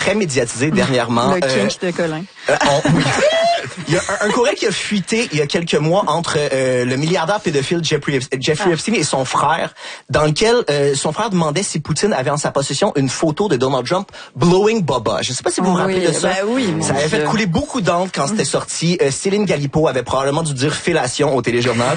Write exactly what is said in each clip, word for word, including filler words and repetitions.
très médiatisé dernièrement. Le kink euh, de Colin. Euh, on, oui. Il y a un, un courriel qui a fuité il y a quelques mois entre euh, le milliardaire pédophile Jeffrey, Jeffrey ah. Epstein et son frère, dans lequel euh, son frère demandait si Poutine avait en sa possession une photo de Donald Trump blowing Boba. Je ne sais pas si vous oui, vous rappelez de ça. Ben oui, ça avait fait couler beaucoup d'encre quand c'était sorti. Euh, Céline Galipo avait probablement dû dire fellation au téléjournal.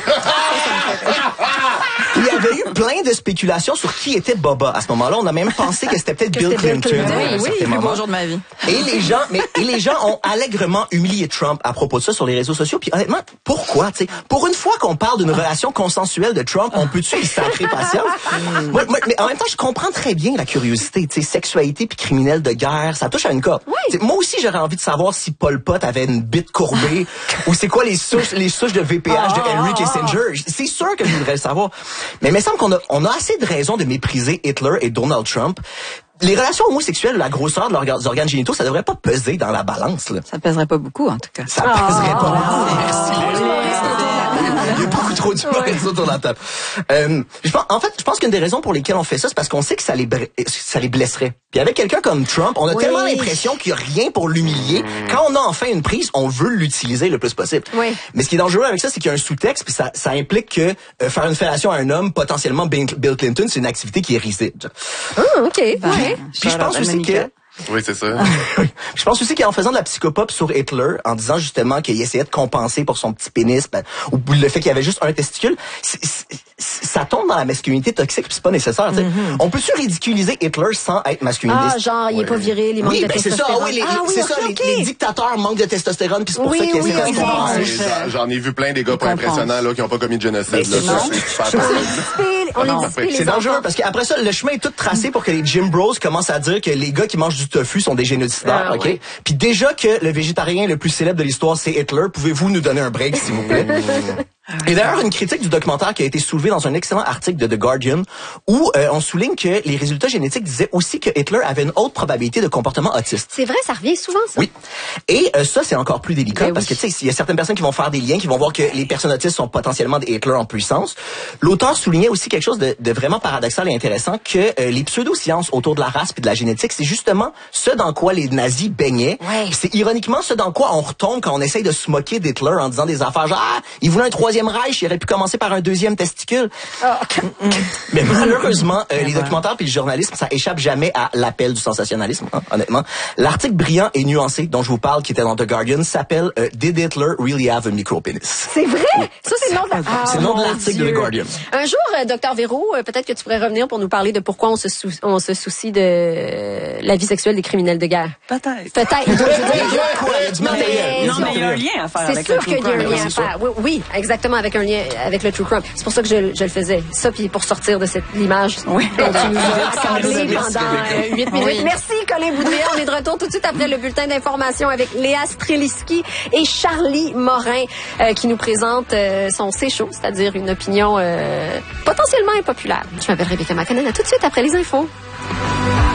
Il y avait eu plein de spéculations sur qui était Boba. À ce moment-là, on a même pensé que c'était peut-être Bill Clinton. Bill Clinton. Oui, oui, le plus beau jour de ma vie. Et les gens, mais et les gens ont allègrement humilié Trump à propos de ça sur les réseaux sociaux. Puis honnêtement, pourquoi, tu sais, pour une fois qu'on parle d'une relation consensuelle de Trump, on peut-tu y sacrer patience? moi, moi, mais en même temps, je comprends très bien la curiosité, tu sais, sexualité puis criminel de guerre, ça touche à une corde. Oui. Moi aussi, j'aurais envie de savoir si Pol Pot avait une bite courbée ou c'est quoi les souches, les souches de V P H de Henry Kissinger. C'est sûr que je voudrais le savoir. Mais il me semble qu'on a, on a assez de raisons de mépriser Hitler et Donald Trump. Les relations homosexuelles, la grosseur de leurs organes génitaux, ça devrait pas peser dans la balance, là. Ça pèserait pas beaucoup, en tout cas. Ça oh, pèserait pas beaucoup. Merci. Il y a beaucoup trop d'humoristes autour de la table. Euh, je pense, en fait, je pense qu'une des raisons pour lesquelles on fait ça, c'est parce qu'on sait que ça les, ça les blesserait. Puis avec quelqu'un comme Trump, on a oui. tellement l'impression qu'il n'y a rien pour l'humilier. Quand on a enfin une prise, on veut l'utiliser le plus possible. Oui. Mais ce qui est dangereux avec ça, c'est qu'il y a un sous-texte, puis ça, ça implique que euh, faire une fellation à un homme, potentiellement Bill Clinton, c'est une activité qui est risible. Ah, OK. Ben, puis, puis je pense aussi que... Oui, c'est ça. Je pense aussi qu'en faisant de la psychopop sur Hitler, en disant justement qu'il essayait de compenser pour son petit pénis, ben, ou le fait qu'il y avait juste un testicule, c'est, c'est, ça tombe dans la masculinité toxique, puis c'est pas nécessaire. Mm-hmm. On peut-tu ridiculiser Hitler sans être masculiniste? Ah, genre, il est pas viril, il manque oui, de ben testostérone. C'est ça, ah, oui, les, ah, oui, c'est okay, ça, okay. Les, les dictateurs manquent de testostérone, puis c'est pour oui, ça qu'ils oui, essaient de compenser. J'en ai vu plein des gars pas impressionnants là qui ont pas commis de génocide. Là, ça, c'est on les discipline, c'est dangereux parce qu'après ça, le chemin est tout tracé pour que les Jim Bros commencent à dire que les gars qui mangent du tofu sont des génocidaires, ah, ok? Oui. Puis déjà que le végétarien le plus célèbre de l'histoire, c'est Hitler, pouvez-vous nous donner un break, s'il vous plaît? Et d'ailleurs, une critique du documentaire qui a été soulevée dans un excellent article de The Guardian où euh, on souligne que les résultats génétiques disaient aussi que Hitler avait une haute probabilité de comportement autiste. C'est vrai, ça revient souvent, ça. Oui. Et euh, ça, c'est encore plus délicat ben parce oui. que, tu sais, il y a certaines personnes qui vont faire des liens, qui vont voir que les personnes autistes sont potentiellement des Hitler en puissance. L'auteur soulignait aussi quelque chose de, de vraiment paradoxal et intéressant, que euh, les pseudo-sciences autour de la race et de la génétique, c'est justement ce dans quoi les nazis baignaient. Ouais. C'est ironiquement ce dans quoi on retombe quand on essaye de se moquer d'Hitler en disant des affaires genre, ah, il voulait un troisième Reich, il aurait pu commencer par un deuxième testicule. Oh. Mais malheureusement, euh, les documentaires puis le journalisme, ça échappe jamais à l'appel du sensationnalisme, hein, honnêtement. L'article brillant et nuancé dont je vous parle, qui était dans The Guardian, s'appelle euh, Did Hitler really have a micropenis? C'est vrai? Ça, c'est le nom de, la... ah, c'est le nom de l'article de The Guardian. Un jour, euh, docteur Véro, euh, peut-être que tu pourrais revenir pour nous parler de pourquoi on se, sou... on se soucie de euh, la vie sexuelle des criminels de guerre. Peut-être. Peut-être. Non, mais, non, mais il y a un lien à faire avec le true crime. C'est sûr qu'il y a un lien à faire. Oui, oui, exactement, avec un lien avec le true crime. C'est pour ça que je, je le faisais. Ça, puis pour sortir de cette image oui. dont tu nous as accablé pendant huit minutes. Oui. Merci, Colin Boudria. On est de retour tout de suite après le bulletin d'information avec Léa Streliski et Charlie Morin euh, qui nous présente euh, son C'est chaud, c'est-à-dire une opinion euh, potentiellement impopulaire. Je m'appelle Rebecca McConnell. À tout de suite après les infos.